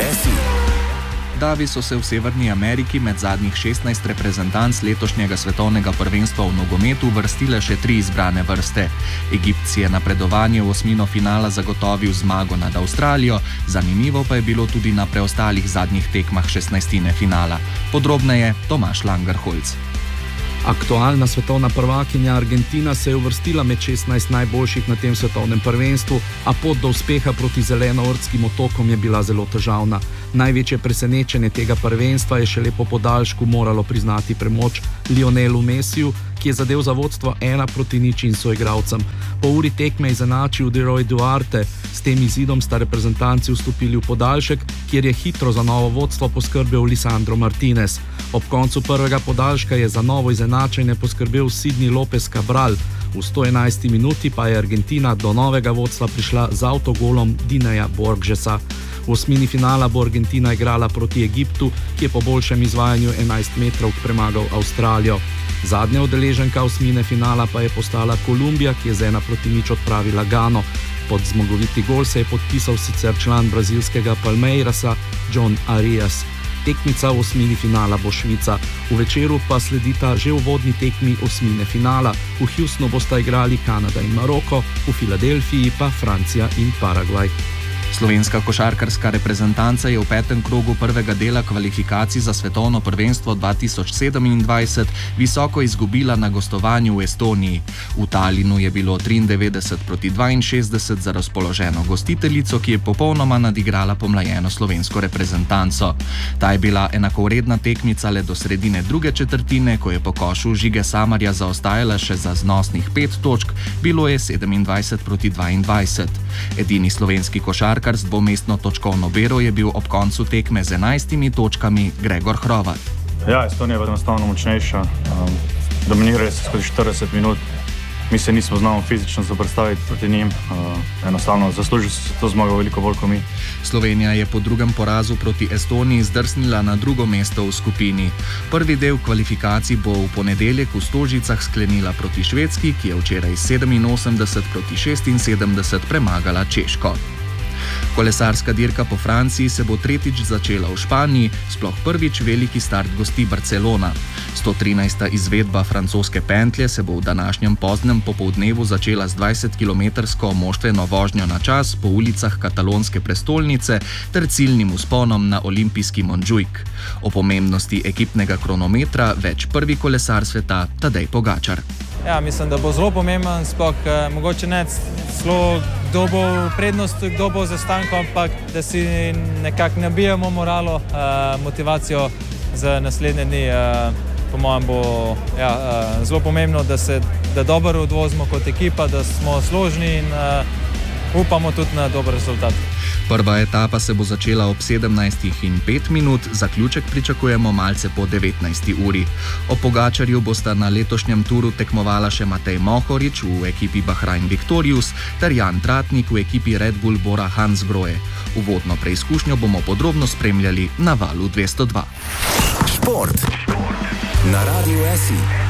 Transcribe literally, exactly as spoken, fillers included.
S I. Davi so se v Severni Ameriki med zadnjih šestnajst reprezentanc letošnjega svetovnega prvenstva v nogometu vrstile še tri izbrane vrste. Egipt si je napredovanje v osmino finala zagotovil zmago nad Avstralijo, zanimivo pa je bilo tudi na preostalih zadnjih tekmah šestnajstine finala. Podrobneje Tomaž Langerholz. Aktualna svetovna prvakinja Argentina se je uvrstila med šestnajst najboljših na tem svetovnem prvenstvu, a pot do uspeha proti zelenoordskim otokom je bila zelo težavna. Največje presenečenje tega prvenstva je šele po podaljšku moralo priznati premoč Lionelu Messiju, ki je zadel za vodstvo ena proti nič in soigralcem. Po uri tekme je izenačil Leroy Duarte, s tem izidom sta reprezentanci vstopili v podaljšek, kjer je hitro za novo vodstvo poskrbel Lisandro Martinez. Ob koncu prvega podaljška je za novo izenačenje poskrbel Sidney Lopez Cabral. V sto enajsti minuti pa je Argentina do novega vodstva prišla z avtogolom Dineja Borgesa. V osmini finala bo Argentina igrala proti Egiptu, ki je po boljšem izvajanju enajstmetrovk premagal Avstralijo. Zadnja udeleženka osmine finala pa je postala Kolumbija, ki je z ena proti nič odpravila Gano. Pod zmagoviti gol se je podpisal sicer član brazilskega Palmeirasa John Arias. Tekmica v osmini finala bo Švica. V večeru pa sledita že uvodni tekmi osmine finala. V Houstonu bosta igrali Kanada in Maroko, v Filadelfiji pa Francija in Paragvaj. Slovenska košarkarska reprezentanca je v petem krogu prvega dela kvalifikacij za svetovno prvenstvo dva tisoč sedemindvajset visoko izgubila na gostovanju v Estoniji. V Talinu je bilo triindevetdeset proti dvainšestdeset za razpoloženo gostiteljico, ki je popolnoma nadigrala pomlajeno slovensko reprezentanco. Ta je bila enakovredna tekmica le do sredine druge četrtine, ko je po košu Žige Samarja zaostajala še za znosnih pet točk, bilo je sedemindvajset proti dvaindvajset. Edini slovenski košarkar z dvomestno točkovno bero je bil ob koncu tekme z enajstimi točkami Gregor Hrovat. Ja, Estonija je enostavno močnejša. Um, dominirali so skozi štirideset minut. Mi se nismo znali fizično zoperstaviti proti njim. Uh, enostavno zaslužili so se to zmago veliko bolj kot mi. Slovenija je po drugem porazu proti Estoniji zdrsnila na drugo mesto v skupini. Prvi del kvalifikacij bo v ponedeljek v Stožicah sklenila proti Švedski, ki je včeraj sedeminosemdeset proti šestinsedemdeset premagala Češko. Kolesarska dirka po Franciji se bo tretjič začela v Španiji, sploh prvič veliki start gosti Barcelona. sto trinajsta izvedba francoske pentlje se bo v današnjem poznem popoldnevu začela z dvajsetkilometrsko moštveno vožnjo na čas po ulicah katalonske prestolnice ter ciljnim vzponom na olimpijski Montjuic. O pomembnosti ekipnega kronometra več prvi kolesar sveta Tadej Pogačar. Ja, mislim, da bo zelo pomemben, sploh eh, mogoče ne zelo kdo bo prednost, kdo bo za stanko, ampak da si nekako nabijemo moralo, eh, motivacijo za naslednje dni. Eh, po mojem bo ja, eh, zelo pomembno, da se da dobro odvozimo kot ekipa, da smo složni in eh, upamo tudi na dober rezultat. Prva etapa se bo začela ob sedemnajstih in pet minut, zaključek pričakujemo malce po devetnajsti uri. O Pogačarju bosta na letošnjem turu tekmovala še Matej Mohorič v ekipi Bahrain Victorious ter Jan Tratnik v ekipi Red Bull Bora Hansgrohe. Uvodno preizkušnjo bomo podrobno spremljali na Valu dvesto dva. Šport na Radiu S I.